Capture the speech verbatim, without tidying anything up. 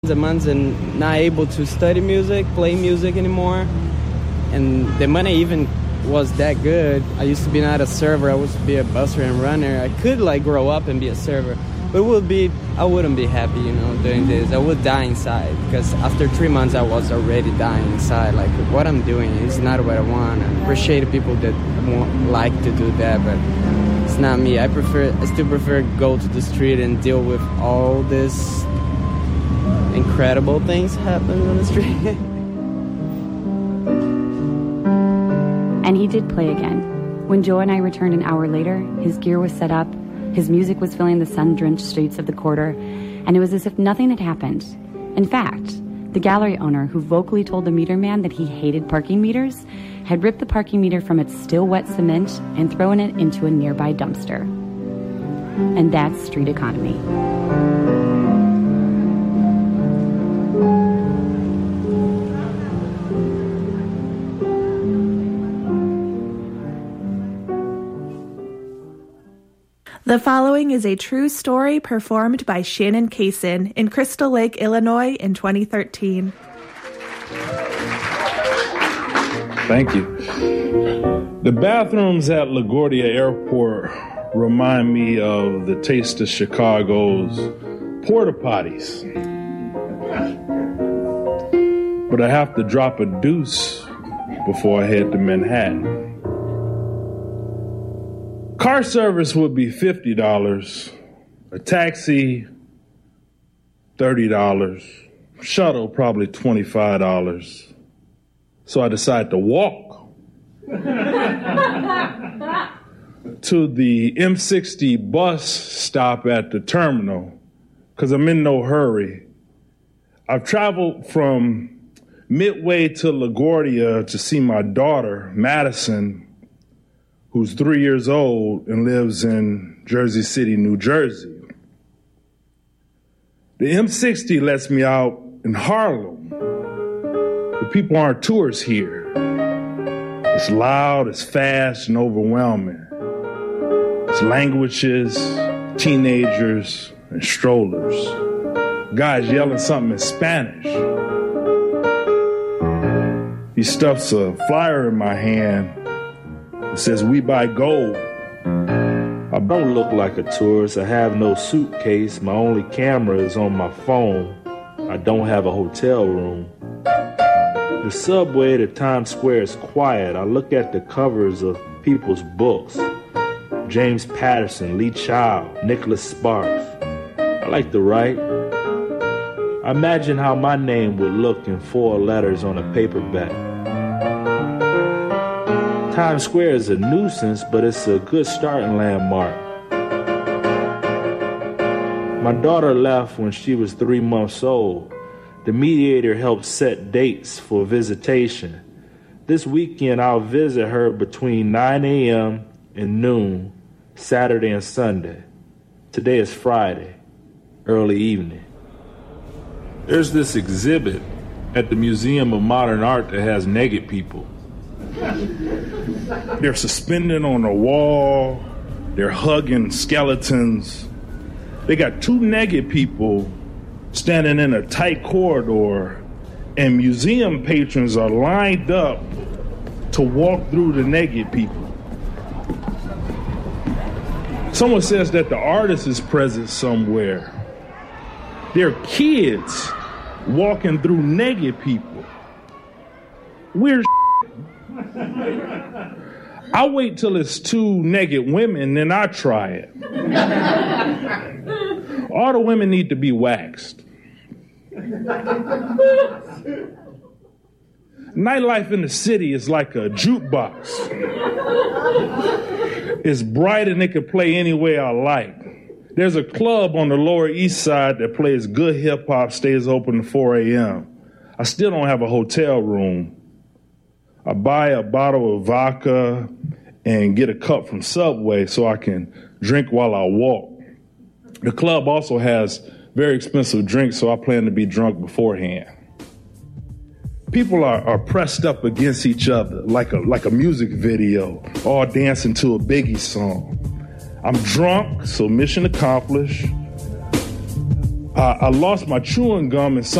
a month and not able to study music, play music anymore. And the money even was that good. I used to be not a server. I used to be a busser and runner. I could like grow up and be a server, but it would be I wouldn't be happy, you know, doing this. I would die inside because after three months I was already dying inside. Like what I'm doing is not what I want. I appreciate people that want, like to do that, but it's not me. I prefer. I still prefer go to the street and deal with all this incredible things happening on the street. And he did play again. When Joe and I returned an hour later, his gear was set up, his music was filling the sun-drenched streets of the quarter, and it was as if nothing had happened. In fact, the gallery owner, who vocally told the meter man that he hated parking meters, had ripped the parking meter from its still wet cement and thrown it into a nearby dumpster. And that's street economy. The following is a true story performed by Shannon Kaysen in Crystal Lake, Illinois in twenty thirteen. Thank you. The bathrooms at LaGuardia Airport remind me of the taste of Chicago's porta potties. But I have to drop a deuce before I head to Manhattan. Car service would be fifty dollars, a taxi, thirty dollars, shuttle, probably twenty-five dollars. So I decided to walk to the M sixty bus stop at the terminal because I'm in no hurry. I've traveled from Midway to LaGuardia to see my daughter, Madison, who's three years old and lives in Jersey City, New Jersey. The M sixty lets me out in Harlem. The people aren't tourists here. It's loud, it's fast, and overwhelming. It's languages, teenagers, and strollers. Guys yelling something in Spanish. He stuffs a flyer in my hand. It says, "We buy gold." I don't look like a tourist. I have no suitcase. My only camera is on my phone. I don't have a hotel room. The subway to Times Square is quiet. I look at the covers of people's books. James Patterson, Lee Child, Nicholas Sparks. I like to write. I imagine how my name would look in four letters on a paperback. Times Square is a nuisance, but it's a good starting landmark. My daughter left when she was three months old. The mediator helped set dates for visitation. This weekend, I'll visit her between nine a.m. and noon, Saturday and Sunday. Today is Friday, early evening. There's this exhibit at the Museum of Modern Art that has naked people. They're suspended on a wall. They're hugging skeletons. They got two naked people standing in a tight corridor, and museum patrons are lined up to walk through the naked people. Someone says that the artist is present somewhere. They're kids walking through naked people. Weird. I wait till it's two naked women, then I try it. All the women need to be waxed. Nightlife in the city is like a jukebox. It's bright and it can play any way I like. There's a club on the Lower East Side that plays good hip hop, stays open to four a.m. I still don't have a hotel room. I buy a bottle of vodka and get a cup from Subway so I can drink while I walk. The club also has very expensive drinks, so I plan to be drunk beforehand. People are, are pressed up against each other like a, like a music video, all dancing to a Biggie song. I'm drunk, so mission accomplished. I, I lost my chewing gum and